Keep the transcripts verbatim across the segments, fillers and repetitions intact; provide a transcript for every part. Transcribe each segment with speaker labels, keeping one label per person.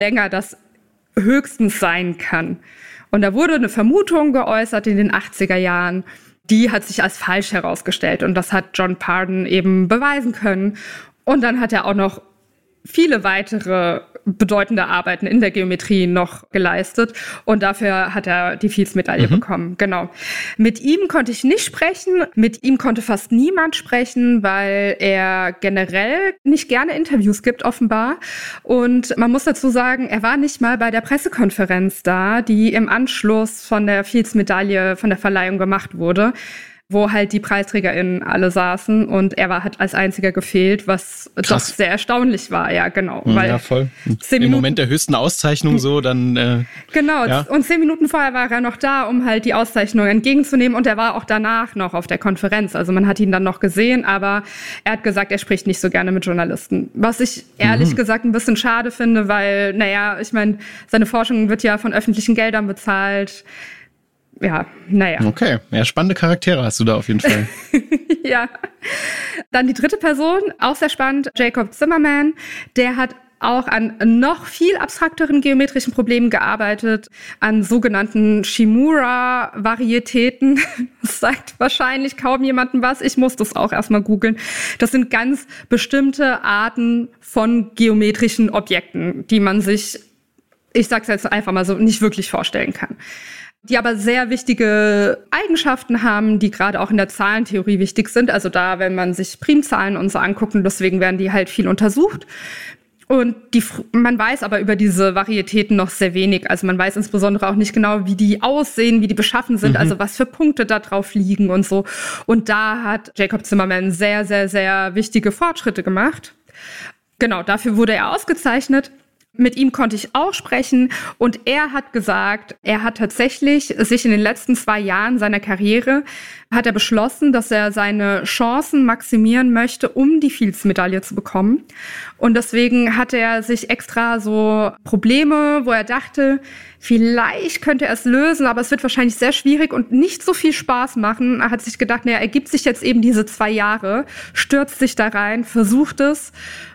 Speaker 1: länger das höchstens sein kann. Und da wurde eine Vermutung geäußert in den achtziger Jahren, die hat sich als falsch herausgestellt. Und das hat John Pardon eben beweisen können. Und dann hat er auch noch viele weitere bedeutende Arbeiten in der Geometrie noch geleistet. Und dafür hat er die Fields-Medaille mhm. bekommen. Genau. Mit ihm konnte ich nicht sprechen. Mit ihm konnte fast niemand sprechen, weil er generell nicht gerne Interviews gibt, offenbar. Und man muss dazu sagen, er war nicht mal bei der Pressekonferenz da, die im Anschluss von der Fields-Medaille, von der Verleihung gemacht wurde, wo halt die PreisträgerInnen alle saßen und er war halt als einziger gefehlt, was
Speaker 2: Krass.
Speaker 1: Doch sehr erstaunlich war, ja, genau.
Speaker 2: Ja,
Speaker 1: weil
Speaker 2: ja voll.
Speaker 1: Zehn
Speaker 2: Im
Speaker 1: Minuten,
Speaker 2: Moment der höchsten Auszeichnung so, dann äh,
Speaker 1: Genau,
Speaker 2: ja.
Speaker 1: und zehn Minuten vorher war er noch da, um halt die Auszeichnung entgegenzunehmen und er war auch danach noch auf der Konferenz. Also man hat ihn dann noch gesehen, aber er hat gesagt, er spricht nicht so gerne mit Journalisten. Was ich ehrlich mhm. gesagt ein bisschen schade finde, weil, naja, ich meine, seine Forschung wird ja von öffentlichen Geldern bezahlt. Ja, naja.
Speaker 2: Okay, ja, spannende Charaktere hast du da auf jeden Fall.
Speaker 1: Ja. Dann die dritte Person, auch sehr spannend, Jacob Zimmerman. Der hat auch an noch viel abstrakteren geometrischen Problemen gearbeitet, an sogenannten Shimura-Varietäten. Das sagt wahrscheinlich kaum jemandem was. Ich muss das auch erstmal googeln. Das sind ganz bestimmte Arten von geometrischen Objekten, die man sich, ich sag's jetzt einfach mal so, nicht wirklich vorstellen kann. Die aber sehr wichtige Eigenschaften haben, die gerade auch in der Zahlentheorie wichtig sind. Also da, wenn man sich Primzahlen und so anguckt, und deswegen werden die halt viel untersucht. Und die, man weiß aber über diese Varietäten noch sehr wenig. Also man weiß insbesondere auch nicht genau, wie die aussehen, wie die beschaffen sind, mhm. also was für Punkte da drauf liegen und so. Und da hat Jacob Zimmerman sehr, sehr, sehr wichtige Fortschritte gemacht. Genau, dafür wurde er ausgezeichnet. Mit ihm konnte ich auch sprechen und er hat gesagt, er hat tatsächlich sich in den letzten zwei Jahren seiner Karriere, hat er beschlossen, dass er seine Chancen maximieren möchte, um die Fields-Medaille zu bekommen. Und deswegen hat er sich extra so Probleme, wo er dachte, vielleicht könnte er es lösen, aber es wird wahrscheinlich sehr schwierig und nicht so viel Spaß machen. Er hat sich gedacht, naja, er gibt sich jetzt eben diese zwei Jahre, stürzt sich da rein, versucht es,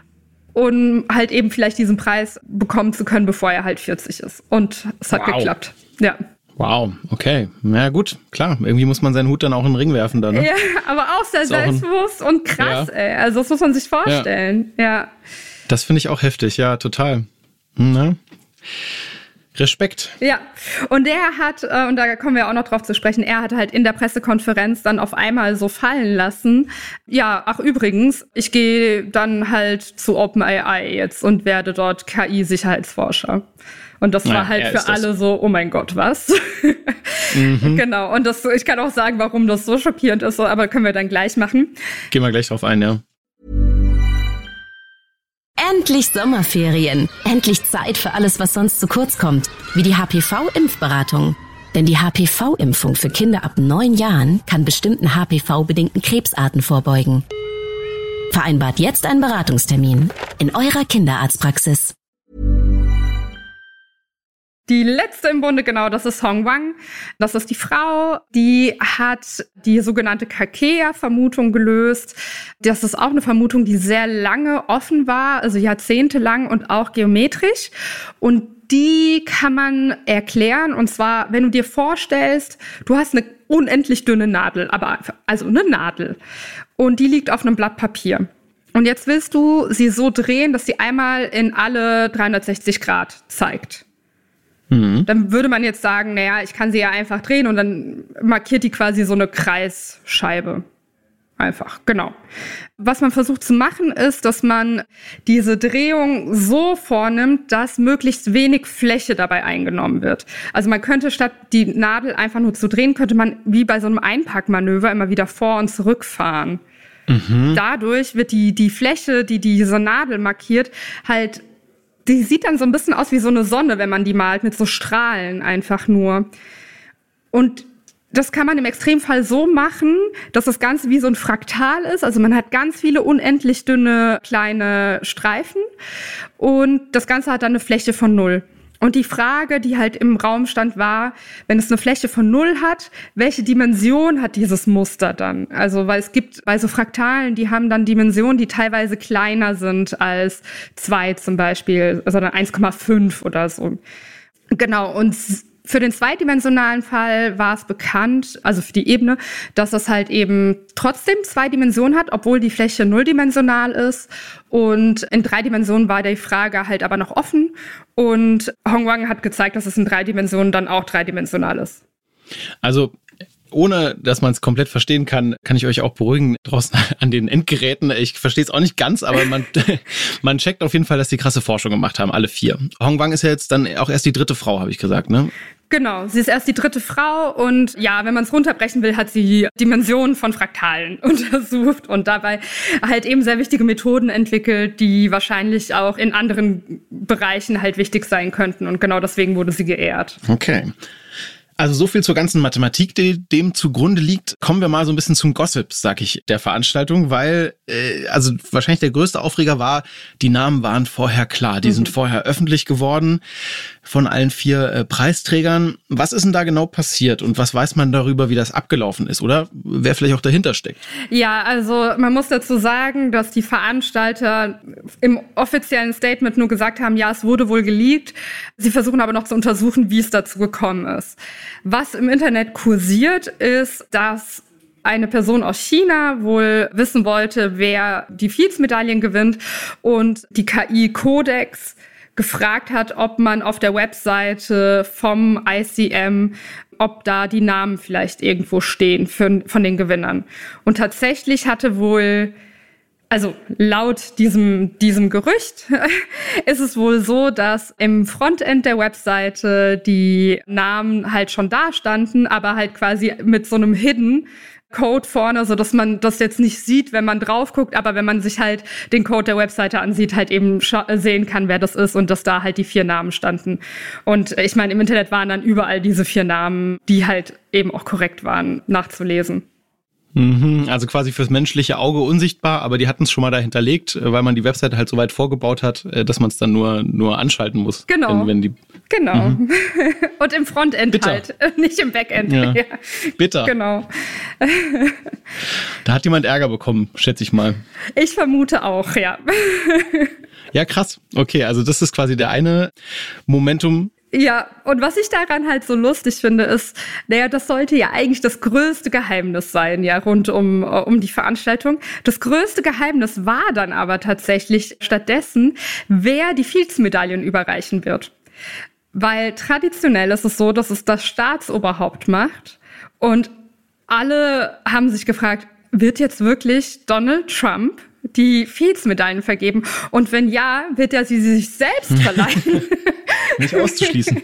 Speaker 1: um halt eben vielleicht diesen Preis bekommen zu können, bevor er halt vierzig ist. Und es hat wow. geklappt. Ja.
Speaker 2: Wow, okay. Na gut, klar. Irgendwie muss man seinen Hut dann auch in den Ring werfen dann, ne?
Speaker 1: Ja, aber auch sehr selbstbewusst und krass, ja. ey. Also das muss man sich vorstellen. Ja. ja.
Speaker 2: Das finde ich auch heftig, ja, total. Na? Respekt.
Speaker 1: Ja, und der hat, äh, und da kommen wir auch noch drauf zu sprechen, er hat halt in der Pressekonferenz dann auf einmal so fallen lassen, ja, ach übrigens, ich gehe dann halt zu OpenAI jetzt und werde dort K I-Sicherheitsforscher. Und das war ja, halt für alle so, oh mein Gott, was? Mhm. Genau, und das, ich kann auch sagen, warum das so schockierend ist, aber können wir dann gleich machen.
Speaker 2: Gehen wir gleich drauf ein, ja.
Speaker 3: Endlich Sommerferien. Endlich Zeit für alles, was sonst zu kurz kommt. Wie die H P V-Impfberatung. Denn die H P V-Impfung für Kinder ab neun Jahren kann bestimmten H P V-bedingten Krebsarten vorbeugen. Vereinbart jetzt einen Beratungstermin in eurer Kinderarztpraxis.
Speaker 1: Die letzte im Bunde, genau, das ist Hong Wang. Das ist die Frau, die hat die sogenannte Kakea-Vermutung gelöst. Das ist auch eine Vermutung, die sehr lange offen war, also jahrzehntelang und auch geometrisch. Und die kann man erklären. Und zwar, wenn du dir vorstellst, du hast eine unendlich dünne Nadel, aber also eine Nadel. Und die liegt auf einem Blatt Papier. Und jetzt willst du sie so drehen, dass sie einmal in alle dreihundertsechzig Grad zeigt. Mhm. Dann würde man jetzt sagen, naja, ich kann sie ja einfach drehen und dann markiert die quasi so eine Kreisscheibe. Einfach, genau. Was man versucht zu machen, ist, dass man diese Drehung so vornimmt, dass möglichst wenig Fläche dabei eingenommen wird. Also man könnte statt die Nadel einfach nur zu drehen, könnte man wie bei so einem Einpackmanöver immer wieder vor- und zurückfahren. Mhm. Dadurch wird die, die Fläche, die diese Nadel markiert, halt die sieht dann so ein bisschen aus wie so eine Sonne, wenn man die malt, mit so Strahlen einfach nur. Und das kann man im Extremfall so machen, dass das Ganze wie so ein Fraktal ist. Also man hat ganz viele unendlich dünne kleine Streifen und das Ganze hat dann eine Fläche von null. Und die Frage, die halt im Raum stand, war, wenn es eine Fläche von null hat, welche Dimension hat dieses Muster dann? Also, weil es gibt bei so Fraktalen, die haben dann Dimensionen, die teilweise kleiner sind als zwei zum Beispiel, sondern eins Komma fünf oder so. Genau, und für den zweidimensionalen Fall war es bekannt, also für die Ebene, dass es halt eben trotzdem zwei Dimensionen hat, obwohl die Fläche nulldimensional ist. Und in drei Dimensionen war die Frage halt aber noch offen. Und Hongwang hat gezeigt, dass es in drei Dimensionen dann auch dreidimensional ist.
Speaker 2: Also ohne, dass man es komplett verstehen kann, kann ich euch auch beruhigen draußen an den Endgeräten. Ich verstehe es auch nicht ganz, aber man, man checkt auf jeden Fall, dass die krasse Forschung gemacht haben, alle vier. Hongwang ist ja jetzt dann auch erst die dritte Frau, habe ich gesagt, ne?
Speaker 1: Genau, sie ist erst die dritte Frau und ja, wenn man es runterbrechen will, hat sie Dimensionen von Fraktalen untersucht und dabei halt eben sehr wichtige Methoden entwickelt, die wahrscheinlich auch in anderen Bereichen halt wichtig sein könnten und genau deswegen wurde sie geehrt.
Speaker 2: Okay. Also so viel zur ganzen Mathematik, die dem zugrunde liegt. Kommen wir mal so ein bisschen zum Gossip, sag ich, der Veranstaltung, weil äh, also wahrscheinlich der größte Aufreger war, die Namen waren vorher klar. Die mhm. sind vorher öffentlich geworden von allen vier äh, Preisträgern. Was ist denn da genau passiert und was weiß man darüber, wie das abgelaufen ist? Oder wer vielleicht auch dahinter steckt?
Speaker 1: Ja, also man muss dazu sagen, dass die Veranstalter im offiziellen Statement nur gesagt haben, ja, es wurde wohl geleakt. Sie versuchen aber noch zu untersuchen, wie es dazu gekommen ist. Was im Internet kursiert, ist, dass eine Person aus China wohl wissen wollte, wer die Fields-Medaillen gewinnt und die K I Codex gefragt hat, ob man auf der Webseite vom I C M, ob da die Namen vielleicht irgendwo stehen für, von den Gewinnern. Und tatsächlich hatte wohl, also laut diesem, diesem Gerücht ist es wohl so, dass im Frontend der Webseite die Namen halt schon da standen, aber halt quasi mit so einem Hidden Code vorne, so dass man das jetzt nicht sieht, wenn man drauf guckt, aber wenn man sich halt den Code der Webseite ansieht, halt eben sehen kann, wer das ist und dass da halt die vier Namen standen. Und ich meine, im Internet waren dann überall diese vier Namen, die halt eben auch korrekt waren, nachzulesen.
Speaker 2: Also quasi fürs menschliche Auge unsichtbar, aber die hatten es schon mal da hinterlegt, weil man die Webseite halt so weit vorgebaut hat, dass man es dann nur nur anschalten muss.
Speaker 1: Genau.
Speaker 2: Wenn, wenn die
Speaker 1: genau. Mhm. Und im Frontend Bitter. halt, nicht im Backend.
Speaker 2: Ja. Ja. Bitter.
Speaker 1: Genau.
Speaker 2: Da hat jemand Ärger bekommen, schätze ich mal.
Speaker 1: Ich vermute auch, ja.
Speaker 2: Ja, krass. Okay, also das ist quasi der eine Momentum.
Speaker 1: Ja, und was ich daran halt so lustig finde, ist, naja, das sollte ja eigentlich das größte Geheimnis sein, ja, rund um, um die Veranstaltung. Das größte Geheimnis war dann aber tatsächlich stattdessen, wer die Fields-Medaillen überreichen wird. Weil traditionell ist es so, dass es das Staatsoberhaupt macht und alle haben sich gefragt, wird jetzt wirklich Donald Trump die Fields-Medaillen vergeben? Und wenn ja, wird er sie sich selbst verleihen?
Speaker 2: Nicht auszuschließen.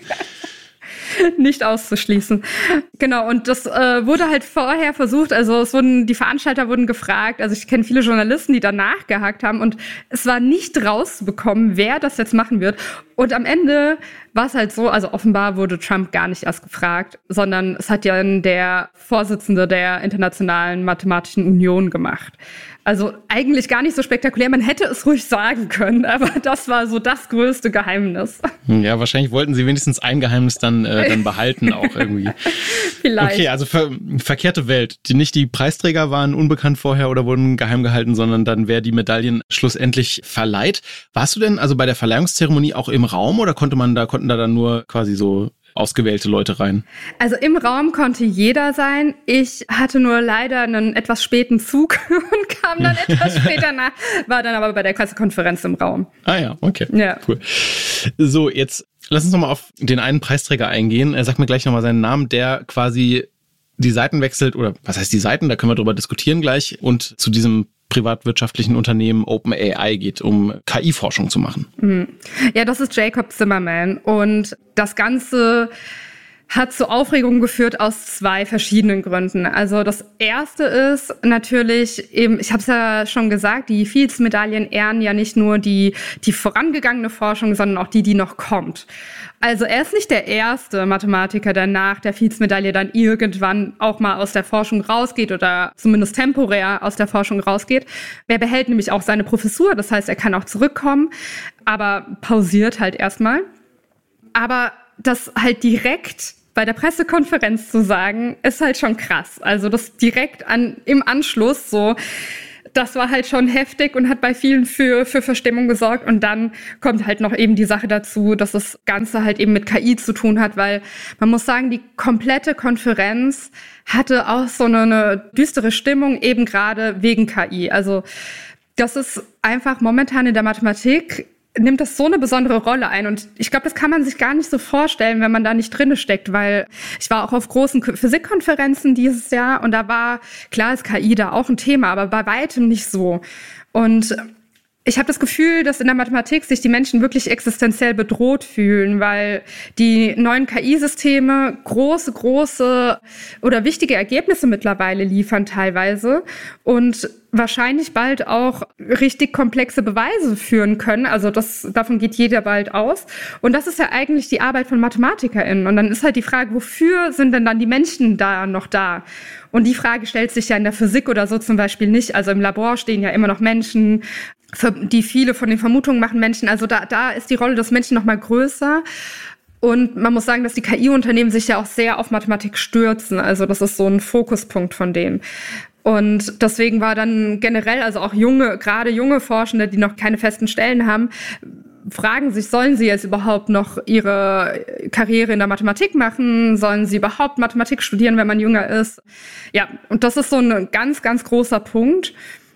Speaker 1: Nicht auszuschließen. Genau, und das äh, wurde halt vorher versucht, also es wurden, die Veranstalter wurden gefragt, also ich kenne viele Journalisten, die da nachgehakt haben und es war nicht rauszubekommen, wer das jetzt machen wird. Und am Ende war es halt so, also offenbar wurde Trump gar nicht erst gefragt, sondern es hat ja der Vorsitzende der Internationalen Mathematischen Union gemacht. Also eigentlich gar nicht so spektakulär, man hätte es ruhig sagen können, aber das war so das größte Geheimnis.
Speaker 2: Ja, wahrscheinlich wollten sie wenigstens ein Geheimnis dann, äh, dann behalten auch irgendwie.
Speaker 1: Vielleicht.
Speaker 2: Okay, also ver- verkehrte Welt. Die, nicht die Preisträger waren unbekannt vorher oder wurden geheim gehalten, sondern dann wer die Medaillen schlussendlich verleiht. Warst du denn also bei der Verleihungszeremonie auch im Raum oder konnte man da, konnten da dann nur quasi so ausgewählte Leute rein?
Speaker 1: Also im Raum konnte jeder sein. Ich hatte nur leider einen etwas späten Zug und kam dann etwas später nach, war dann aber bei der Pressekonferenz im Raum.
Speaker 2: Ah ja, okay.
Speaker 1: Ja.
Speaker 2: Cool. So, jetzt lass uns nochmal auf den einen Preisträger eingehen. Er sagt mir gleich nochmal seinen Namen, der quasi die Seiten wechselt, oder was heißt die Seiten, da können wir drüber diskutieren gleich, und zu diesem privatwirtschaftlichen Unternehmen OpenAI geht, um K I-Forschung zu machen.
Speaker 1: Ja, das ist Jacob Zimmerman und das Ganze hat zu Aufregung geführt aus zwei verschiedenen Gründen. Also das erste ist natürlich eben, ich habe es ja schon gesagt, die Fields-Medaillen ehren ja nicht nur die, die vorangegangene Forschung, sondern auch die, die noch kommt. Also er ist nicht der erste Mathematiker, der nach der Fields-Medaille dann irgendwann auch mal aus der Forschung rausgeht oder zumindest temporär aus der Forschung rausgeht. Er behält nämlich auch seine Professur, das heißt, er kann auch zurückkommen, aber pausiert halt erstmal. Aber das halt direkt bei der Pressekonferenz zu sagen, ist halt schon krass. Also das direkt an, im Anschluss so, das war halt schon heftig und hat bei vielen für, für Verstimmung gesorgt. Und dann kommt halt noch eben die Sache dazu, dass das Ganze halt eben mit K I zu tun hat, weil man muss sagen, die komplette Konferenz hatte auch so eine, eine düstere Stimmung, eben gerade wegen K I. Also das ist einfach momentan in der Mathematik, nimmt das so eine besondere Rolle ein. Und ich glaube, das kann man sich gar nicht so vorstellen, wenn man da nicht drinne steckt, weil ich war auch auf großen Physikkonferenzen dieses Jahr und da war, klar ist K I da auch ein Thema, aber bei weitem nicht so. Und ich habe das Gefühl, dass in der Mathematik sich die Menschen wirklich existenziell bedroht fühlen, weil die neuen K I-Systeme große, große oder wichtige Ergebnisse mittlerweile liefern teilweise und wahrscheinlich bald auch richtig komplexe Beweise führen können. Also das, davon geht jeder bald aus. Und das ist ja eigentlich die Arbeit von MathematikerInnen. Und dann ist halt die Frage, wofür sind denn dann die Menschen da noch da? Und die Frage stellt sich ja in der Physik oder so zum Beispiel nicht. Also im Labor stehen ja immer noch Menschen, die viele von den Vermutungen machen Menschen. Also da, da ist die Rolle des Menschen noch mal größer. Und man muss sagen, dass die K I-Unternehmen sich ja auch sehr auf Mathematik stürzen. Also das ist so ein Fokuspunkt von denen. Und deswegen war dann generell, also auch junge, gerade junge Forschende, die noch keine festen Stellen haben, fragen sich, sollen sie jetzt überhaupt noch ihre Karriere in der Mathematik machen? Sollen sie überhaupt Mathematik studieren, wenn man jünger ist? Ja, und das ist so ein ganz, ganz großer Punkt.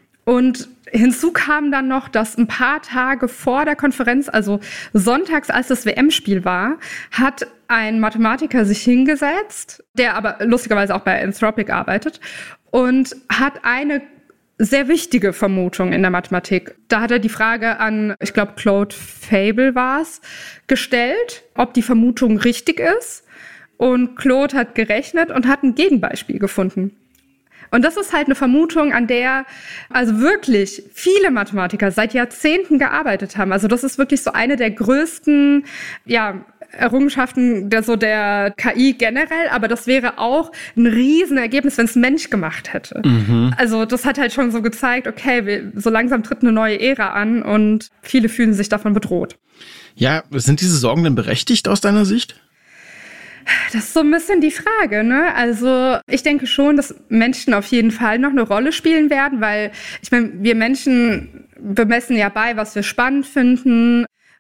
Speaker 1: Und hinzu kam dann noch, dass ein paar Tage vor der Konferenz, also sonntags, als das W M-Spiel war, hat ein Mathematiker sich hingesetzt, der aber lustigerweise auch bei Anthropic arbeitet, und hat eine sehr wichtige Vermutung in der Mathematik. Da hat er die Frage an, ich glaube, Claude Fable war es, gestellt, ob die Vermutung richtig ist. Und Claude hat gerechnet und hat ein Gegenbeispiel gefunden. Und das ist halt eine Vermutung, an der also wirklich viele Mathematiker seit Jahrzehnten gearbeitet haben. Also das ist wirklich so eine der größten, ja, Errungenschaften der, so der K I generell, aber das wäre auch ein Riesenergebnis, wenn es ein Mensch gemacht hätte. Mhm. Also das hat halt schon so gezeigt, okay, wir, so langsam tritt eine neue Ära an und viele fühlen sich davon bedroht.
Speaker 2: Ja, sind diese Sorgen denn berechtigt aus deiner Sicht?
Speaker 1: Das ist so ein bisschen die Frage, ne? Also ich denke schon, dass Menschen auf jeden Fall noch eine Rolle spielen werden, weil ich meine, wir Menschen bemessen ja bei, was wir spannend finden.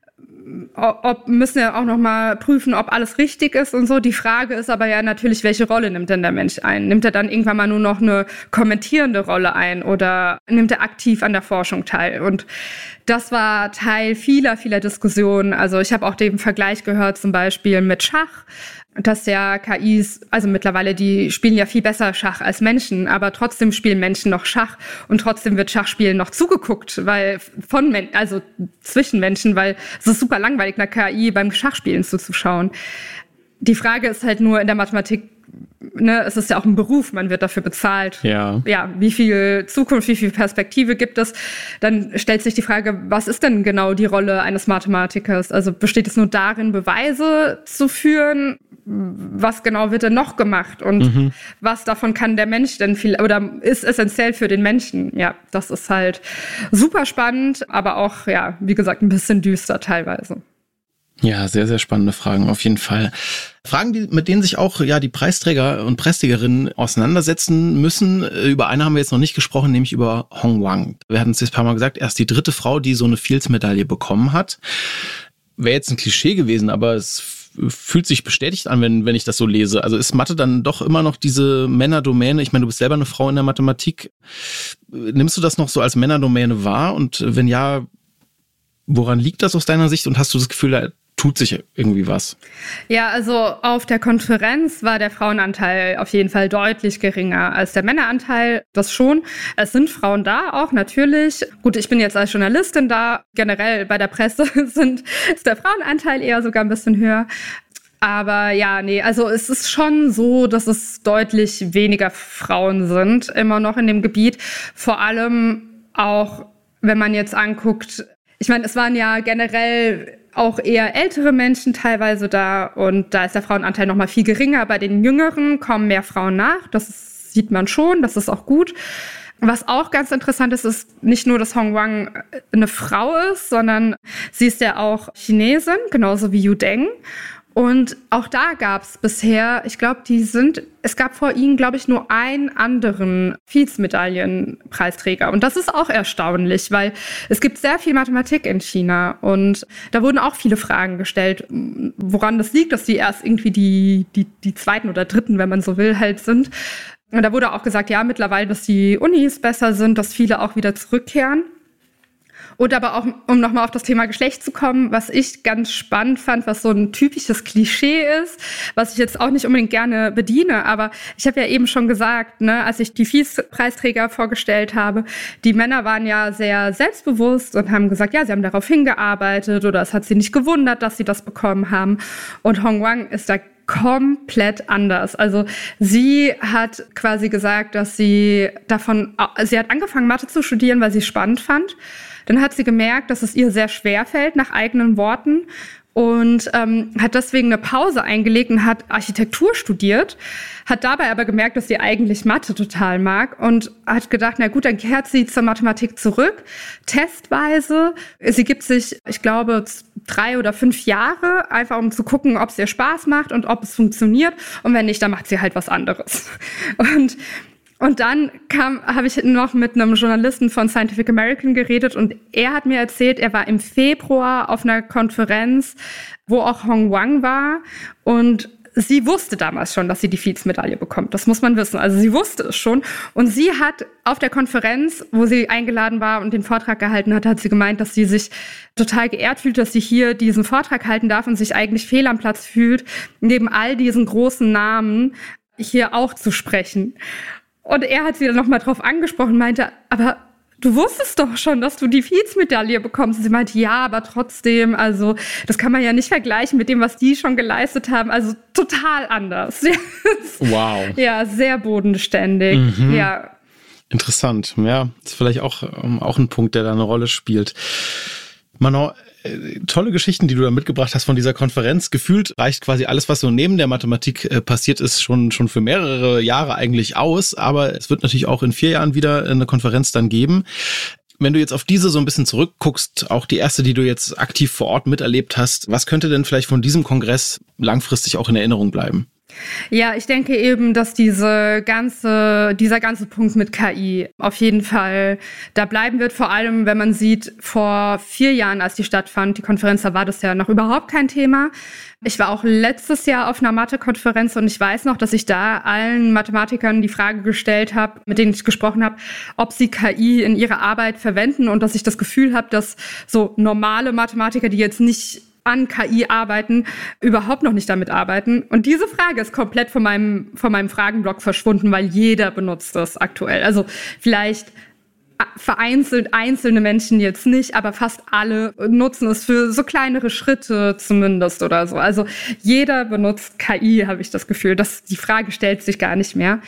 Speaker 1: Ob, müssen ja auch noch mal prüfen, ob alles richtig ist und so. Die Frage ist aber ja natürlich, welche Rolle nimmt denn der Mensch ein? Nimmt er dann irgendwann mal nur noch eine kommentierende Rolle ein oder nimmt er aktiv an der Forschung teil? Und das war Teil vieler, vieler Diskussionen. Also ich habe auch den Vergleich gehört zum Beispiel mit Schach, dass ja K Is, also mittlerweile, die spielen ja viel besser Schach als Menschen, aber trotzdem spielen Menschen noch Schach und trotzdem wird Schachspielen noch zugeguckt, weil von Men- also zwischen Menschen, weil es ist super langweilig, einer K I beim Schachspielen zuzuschauen. Die Frage ist halt nur in der Mathematik, ne, es ist ja auch ein Beruf, man wird dafür bezahlt. Ja. Ja, wie viel Zukunft, wie viel Perspektive gibt es? Dann stellt sich die Frage, was ist denn genau die Rolle eines Mathematikers? Also besteht es nur darin, Beweise zu führen? Was genau wird denn noch gemacht? Und mhm. was davon kann der Mensch denn viel, oder ist essentiell für den Menschen? Ja, das ist halt super spannend, aber auch, ja, wie gesagt, ein bisschen düster teilweise.
Speaker 2: Ja, sehr, sehr spannende Fragen, auf jeden Fall. Fragen, die, mit denen sich auch ja die Preisträger und Preisträgerinnen auseinandersetzen müssen. Über eine haben wir jetzt noch nicht gesprochen, nämlich über Hong Wang. Wir hatten es jetzt ein paar Mal gesagt, er ist die dritte Frau, die so eine Fields-Medaille bekommen hat. Wäre jetzt ein Klischee gewesen, aber es fühlt sich bestätigt an, wenn, wenn ich das so lese. Also ist Mathe dann doch immer noch diese Männerdomäne? Ich meine, du bist selber eine Frau in der Mathematik. Nimmst du das noch so als Männerdomäne wahr? Und wenn ja, woran liegt das aus deiner Sicht? Und hast du das Gefühl, da tut sich irgendwie was?
Speaker 1: Ja, also auf der Konferenz war der Frauenanteil auf jeden Fall deutlich geringer als der Männeranteil. Das schon. Es sind Frauen da auch, natürlich. Gut, ich bin jetzt als Journalistin da. Generell bei der Presse sind, ist der Frauenanteil eher sogar ein bisschen höher. Aber ja, nee, also es ist schon so, dass es deutlich weniger Frauen sind, immer noch in dem Gebiet. Vor allem auch, wenn man jetzt anguckt, ich meine, es waren ja generell auch eher ältere Menschen teilweise da und da ist der Frauenanteil noch mal viel geringer. Bei den Jüngeren kommen mehr Frauen nach, das sieht man schon, das ist auch gut. Was auch ganz interessant ist, ist nicht nur, dass Hong Wang eine Frau ist, sondern sie ist ja auch Chinesin, genauso wie Yu Deng. Und auch da gab es bisher, ich glaube, die sind, es gab vor ihnen, glaube ich, nur einen anderen Fields-Medaillenpreisträger. Und das ist auch erstaunlich, weil es gibt sehr viel Mathematik in China. Und da wurden auch viele Fragen gestellt, woran das liegt, dass die erst irgendwie die, die, die zweiten oder dritten, wenn man so will, halt sind. Und da wurde auch gesagt, ja, mittlerweile, dass die Unis besser sind, dass viele auch wieder zurückkehren. Und aber auch, um nochmal auf das Thema Geschlecht zu kommen, was ich ganz spannend fand, was so ein typisches Klischee ist, was ich jetzt auch nicht unbedingt gerne bediene, aber ich habe ja eben schon gesagt, ne, als ich die Fields-Preisträger vorgestellt habe, die Männer waren ja sehr selbstbewusst und haben gesagt, ja, sie haben darauf hingearbeitet oder es hat sie nicht gewundert, dass sie das bekommen haben. Und Hong Wang ist da komplett anders. Also sie hat quasi gesagt, dass sie davon, sie hat angefangen, Mathe zu studieren, weil sie es spannend fand. Dann hat sie gemerkt, dass es ihr sehr schwer fällt, nach eigenen Worten, und ähm, hat deswegen eine Pause eingelegt und hat Architektur studiert, hat dabei aber gemerkt, dass sie eigentlich Mathe total mag und hat gedacht, na gut, dann kehrt sie zur Mathematik zurück, testweise. Sie gibt sich, ich glaube, drei oder fünf Jahre, einfach um zu gucken, ob es ihr Spaß macht und ob es funktioniert, und wenn nicht, dann macht sie halt was anderes. Und Und dann kam, habe ich noch mit einem Journalisten von Scientific American geredet, und er hat mir erzählt, er war im Februar auf einer Konferenz, wo auch Hong Wang war, und sie wusste damals schon, dass sie die Fields-Medaille bekommt. Das muss man wissen. Also sie wusste es schon. Und sie hat auf der Konferenz, wo sie eingeladen war und den Vortrag gehalten hat, hat sie gemeint, dass sie sich total geehrt fühlt, dass sie hier diesen Vortrag halten darf und sich eigentlich fehl am Platz fühlt, neben all diesen großen Namen hier auch zu sprechen. Und er hat sie dann nochmal drauf angesprochen, meinte, aber du wusstest doch schon, dass du die Fields-Medaille bekommst. Und sie meinte, ja, aber trotzdem, also das kann man ja nicht vergleichen mit dem, was die schon geleistet haben. Also total anders.
Speaker 2: Wow.
Speaker 1: Ja, sehr bodenständig.
Speaker 2: Mhm.
Speaker 1: Ja.
Speaker 2: Interessant. Ja, ist vielleicht auch, auch ein Punkt, der da eine Rolle spielt. Manon, tolle Geschichten, die du da mitgebracht hast von dieser Konferenz. Gefühlt reicht quasi alles, was so neben der Mathematik äh, passiert ist, schon schon für mehrere Jahre eigentlich aus. Aber es wird natürlich auch in vier Jahren wieder eine Konferenz dann geben. Wenn du jetzt auf diese so ein bisschen zurückguckst, auch die erste, die du jetzt aktiv vor Ort miterlebt hast, was könnte denn vielleicht von diesem Kongress langfristig auch in Erinnerung bleiben?
Speaker 1: Ja, ich denke eben, dass diese ganze, dieser ganze Punkt mit K I auf jeden Fall da bleiben wird. Vor allem, wenn man sieht, vor vier Jahren, als die stattfand, die Konferenz, da war das ja noch überhaupt kein Thema. Ich war auch letztes Jahr auf einer Mathe-Konferenz und ich weiß noch, dass ich da allen Mathematikern die Frage gestellt habe, mit denen ich gesprochen habe, ob sie K I in ihrer Arbeit verwenden, und dass ich das Gefühl habe, dass so normale Mathematiker, die jetzt nicht an K I arbeiten, überhaupt noch nicht damit arbeiten. Und diese Frage ist komplett von meinem, von meinem Fragenblock verschwunden, weil jeder benutzt das aktuell. Also vielleicht vereinzelt einzelne Menschen jetzt nicht, aber fast alle nutzen es für so kleinere Schritte zumindest oder so. Also jeder benutzt K I, habe ich das Gefühl. Das, die Frage stellt sich gar nicht mehr.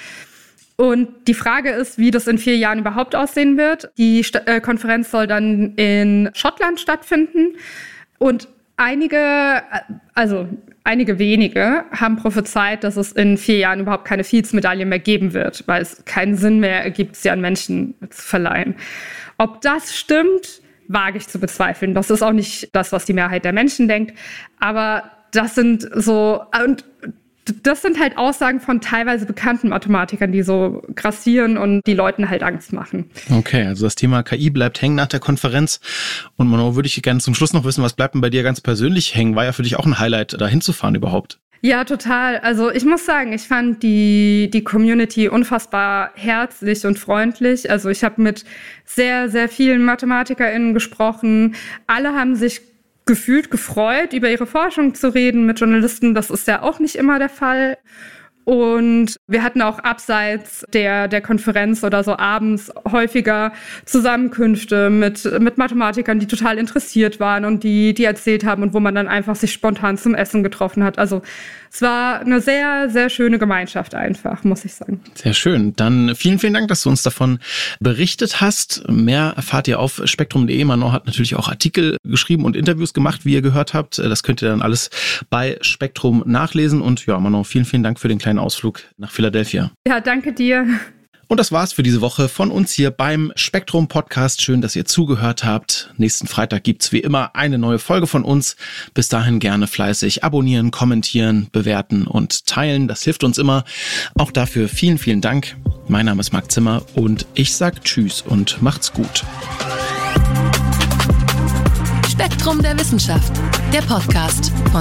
Speaker 1: Und die Frage ist, wie das in vier Jahren überhaupt aussehen wird. Die St- äh, Konferenz soll dann in Schottland stattfinden. Und Einige, also einige wenige haben prophezeit, dass es in vier Jahren überhaupt keine Fields-Medaille mehr geben wird, weil es keinen Sinn mehr ergibt, sie an Menschen zu verleihen. Ob das stimmt, wage ich zu bezweifeln. Das ist auch nicht das, was die Mehrheit der Menschen denkt. Aber das sind so, und das sind halt Aussagen von teilweise bekannten Mathematikern, die so grassieren und die Leuten halt Angst machen.
Speaker 2: Okay, also das Thema K I bleibt hängen nach der Konferenz. Und Manon, würde ich gerne zum Schluss noch wissen, was bleibt denn bei dir ganz persönlich hängen? War ja für dich auch ein Highlight, da hinzufahren überhaupt.
Speaker 1: Ja, total. Also ich muss sagen, ich fand die die Community unfassbar herzlich und freundlich. Also ich habe mit sehr, sehr vielen MathematikerInnen gesprochen. Alle haben sich gefühlt gefreut, über ihre Forschung zu reden mit Journalisten. Das ist ja auch nicht immer der Fall. Und wir hatten auch abseits der, der Konferenz oder so abends häufiger Zusammenkünfte mit, mit Mathematikern, die total interessiert waren und die, die erzählt haben und wo man dann einfach sich spontan zum Essen getroffen hat. Also es war eine sehr, sehr schöne Gemeinschaft einfach, muss ich sagen.
Speaker 2: Sehr schön. Dann vielen, vielen Dank, dass du uns davon berichtet hast. Mehr erfahrt ihr auf spektrum punkt de. Manon hat natürlich auch Artikel geschrieben und Interviews gemacht, wie ihr gehört habt. Das könnt ihr dann alles bei Spektrum nachlesen. Und ja, Manon, vielen, vielen Dank für den kleinen Ausflug nach Philadelphia.
Speaker 1: Ja, danke dir.
Speaker 2: Und das war's für diese Woche von uns hier beim Spektrum Podcast. Schön, dass ihr zugehört habt. Nächsten Freitag gibt's wie immer eine neue Folge von uns. Bis dahin gerne fleißig abonnieren, kommentieren, bewerten und teilen. Das hilft uns immer. Auch dafür vielen, vielen Dank. Mein Name ist Marc Zimmer und ich sag Tschüss und macht's gut.
Speaker 3: Spektrum der Wissenschaft, der Podcast von